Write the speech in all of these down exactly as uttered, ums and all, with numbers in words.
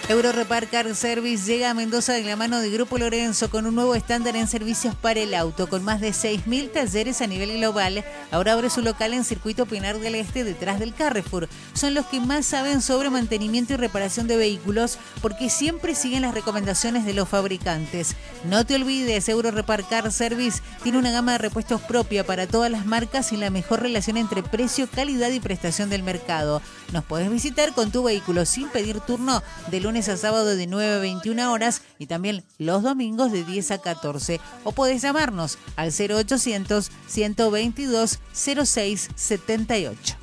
Eurorepar Car Service llega a Mendoza de la mano de Grupo Lorenzo con un nuevo estándar en servicios para el auto, con más de seis mil talleres a nivel global. Ahora abre su local en Circuito Pinar del Este, detrás del Carrefour. Son los que más saben sobre mantenimiento y reparación de vehículos, porque siempre siguen las recomendaciones de los fabricantes. No te olvides, Eurorepar Car Service tiene una gama de repuestos propia para todas las marcas y la mejor relación entre precio, calidad y prestación del mercado. Nos podés visitar con tu vehículo sin pedir turno de lunes a sábado de nueve a veintiuna horas y también los domingos de diez a catorce. O podés llamarnos al cero ochocientos, ciento veintidós, cero seis setenta y ocho.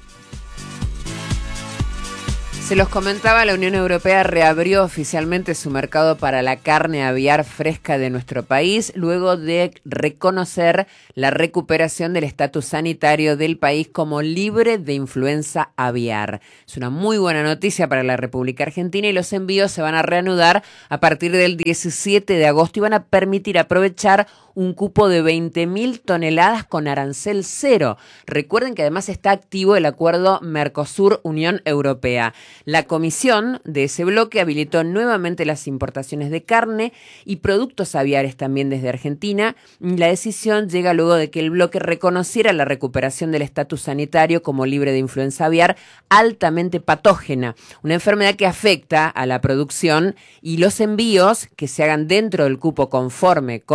Se los comentaba, la Unión Europea reabrió oficialmente su mercado para la carne aviar fresca de nuestro país, luego de reconocer la recuperación del estatus sanitario del país como libre de influenza aviar. Es una muy buena noticia para la República Argentina y los envíos se van a reanudar a partir del diecisiete de agosto y van a permitir aprovechar un cupo de veinte mil toneladas con arancel cero. Recuerden que además está activo el acuerdo Mercosur-Unión Europea. La comisión de ese bloque habilitó nuevamente las importaciones de carne y productos aviares también desde Argentina. La decisión llega luego de que el bloque reconociera la recuperación del estatus sanitario como libre de influenza aviar altamente patógena, una enfermedad que afecta a la producción y los envíos que se hagan dentro del cupo conforme con